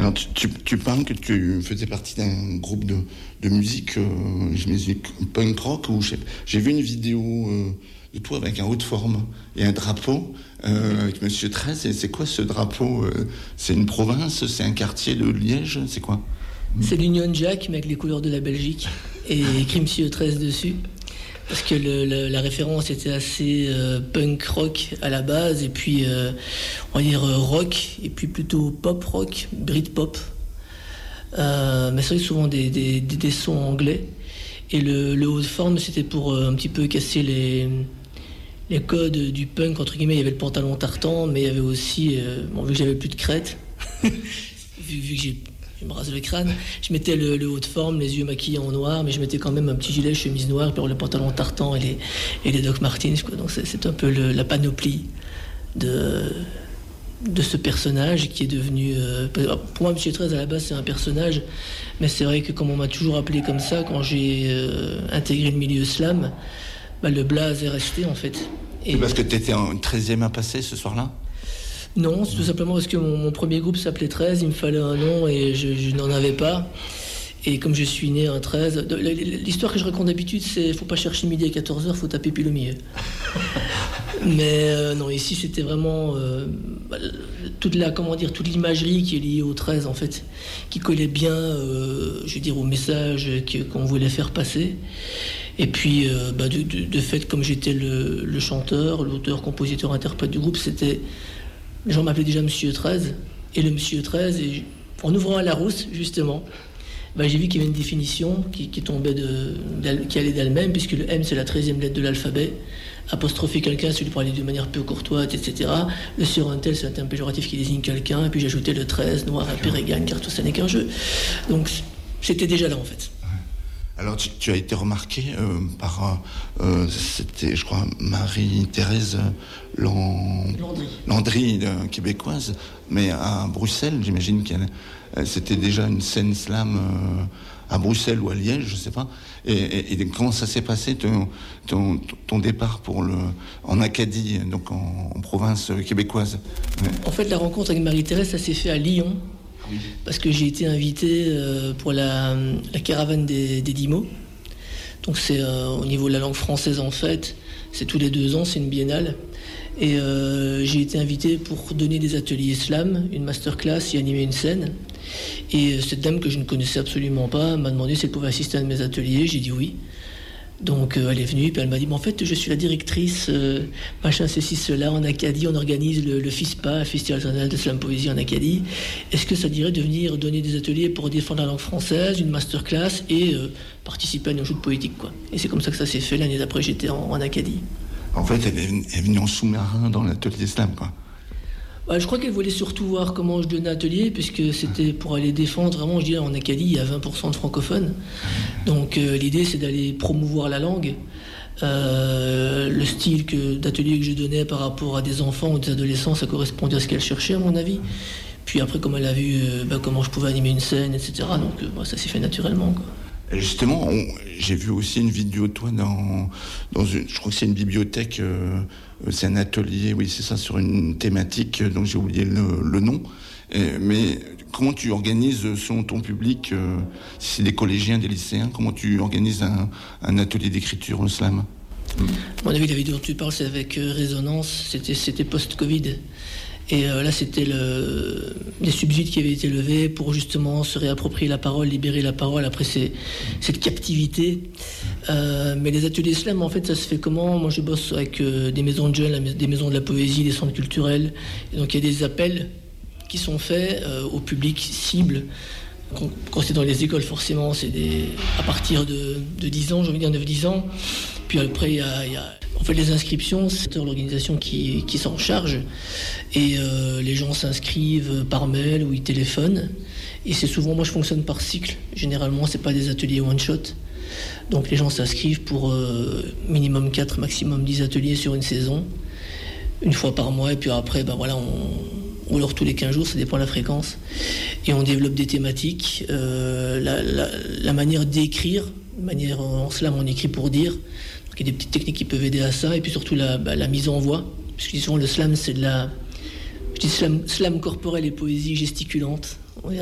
Alors, tu parles que tu faisais partie d'un groupe de musique, punk rock, où j'ai vu une vidéo de toi avec un haut de forme et un drapeau avec Monsieur 13. Et c'est quoi ce drapeau? C'est une province? C'est un quartier de Liège? C'est quoi? C'est l'Union Jack, mais avec les couleurs de la Belgique, et écrit Monsieur 13 dessus. Parce que la référence était assez punk rock à la base, et puis on va dire rock, et puis plutôt pop rock, Britpop. Mais c'est vrai souvent des sons anglais. Et le haut de forme, c'était pour un petit peu casser les codes du punk, entre guillemets. Il y avait le pantalon tartan, mais il y avait aussi, vu que j'avais plus de crête, vu que je me rase le crâne, je mettais le haut de forme, les yeux maquillés en noir, mais je mettais quand même un petit gilet, chemise noire, puis le pantalon tartan et les Doc Martens, quoi. Donc c'est un peu la panoplie de ce personnage qui est devenu... pour moi, M. 13, à la base, c'est un personnage, mais c'est vrai que comme on m'a toujours appelé comme ça, quand j'ai intégré le milieu slam, le blaze est resté, en fait. Et parce que tu étais en 13e à passer ce soir-là? Non, c'est tout simplement parce que mon premier groupe s'appelait 13, il me fallait un nom et je n'en avais pas. Et comme je suis né un 13, l'histoire que je raconte d'habitude, c'est faut pas chercher midi à 14h, faut taper pile au milieu. Mais non, ici c'était vraiment toute l'imagerie qui est liée au 13 en fait, qui collait bien, au message qu'on voulait faire passer. Et puis de fait, comme j'étais le chanteur, l'auteur, compositeur, interprète du groupe, les gens m'appelaient déjà Monsieur 13, et le Monsieur 13, et en ouvrant à Larousse, justement, j'ai vu qu'il y avait une définition qui tombait qui allait d'elle-même, puisque le M, c'est la 13e lettre de l'alphabet. Apostropher quelqu'un, c'est lui parler de manière peu courtoise, etc. Le surintel, c'est un terme péjoratif qui désigne quelqu'un, et puis j'ajoutais le 13, noir, impérégane, car tout ça n'est qu'un jeu. Donc, c'était déjà là, en fait. Alors, tu as été remarqué par, c'était, je crois, Marie-Thérèse Landry, québécoise, mais à Bruxelles, j'imagine c'était déjà une scène slam à Bruxelles ou à Liège, je sais pas. Et comment ça s'est passé, ton départ en Acadie, donc en province québécoise? Ouais. En fait, la rencontre avec Marie-Thérèse, ça s'est fait à Lyon. Oui. Parce que j'ai été invité pour la caravane des 10 mots. Donc c'est au niveau de la langue française en fait, c'est tous les 2 ans, c'est une biennale. Et j'ai été invité pour donner des ateliers slam, une masterclass et animer une scène. Et cette dame que je ne connaissais absolument pas m'a demandé si elle pouvait assister à un de mes ateliers. J'ai dit oui. Donc elle est venue, puis elle m'a dit, en fait, je suis la directrice, machin, ceci, cela, en Acadie, on organise le FISPA, le Festival international de slam poésie en Acadie. Est-ce que ça dirait de venir donner des ateliers pour défendre la langue française, une masterclass et participer à une joute poétique, quoi. Et c'est comme ça que ça s'est fait. L'année d'après, j'étais en Acadie. En fait, elle est venue en sous-marin dans l'atelier slam, quoi. Je crois qu'elle voulait surtout voir comment je donnais atelier, puisque c'était pour aller défendre, vraiment, je dirais, en Acadie, il y a 20% de francophones. Donc l'idée, c'est d'aller promouvoir la langue. Le style d'atelier que je donnais par rapport à des enfants ou des adolescents, ça correspondait à ce qu'elle cherchait, à mon avis. Puis après, comme elle a vu comment je pouvais animer une scène, etc., donc ça s'est fait naturellement, quoi. Et justement, j'ai vu aussi une vidéo de toi dans je crois que c'est une bibliothèque, c'est un atelier, oui c'est ça, sur une thématique, donc j'ai oublié le nom. Mais comment tu organises selon ton public, si c'est des collégiens, des lycéens, comment tu organises un atelier d'écriture au slam? À mon avis, la vidéo dont tu parles, c'est avec Résonance, c'était post-Covid. Et là, c'était les subsides qui avaient été levés pour justement se réapproprier la parole, libérer la parole après cette captivité. Mais les ateliers slam, en fait, ça se fait comment? Moi, je bosse avec des maisons de jeunes, des maisons de la poésie, des centres culturels. Et donc, il y a des appels qui sont faits au public cible. Quand c'est dans les écoles, forcément, c'est à partir de 10 ans, j'ai envie de dire 9-10 ans. Puis après, il y a en fait, les inscriptions, c'est l'organisation qui s'en charge. Et les gens s'inscrivent par mail ou ils téléphonent. Et c'est souvent, moi je fonctionne par cycle. Généralement, c'est pas des ateliers one-shot. Donc les gens s'inscrivent pour minimum 4, maximum 10 ateliers sur une saison. Une fois par mois. Et puis après, on leur tous les 15 jours, ça dépend de la fréquence. Et on développe des thématiques. La manière d'écrire, en slam, on écrit pour dire. Donc il y a des petites techniques qui peuvent aider à ça. Et puis surtout la mise en voix. Parce que souvent le slam, c'est slam corporel et poésie gesticulante.